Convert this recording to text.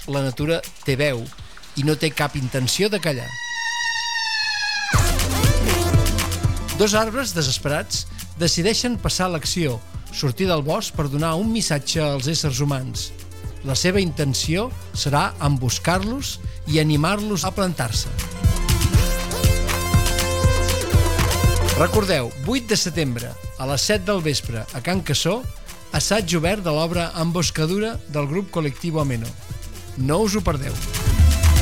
la natura té veu i no té cap intenció de callar. Dos arbres desesperats decideixen passar a l'acció, sortir del bosc per donar un missatge als éssers humans. La seva intenció serà emboscar-los i animar-los a plantar-se. Recordeu, 8 de setembre, a les 7 del vespre, a Can Cassó, assaig obert de l'obra Emboscadura del grup Colectivo Ameno. No us ho perdeu.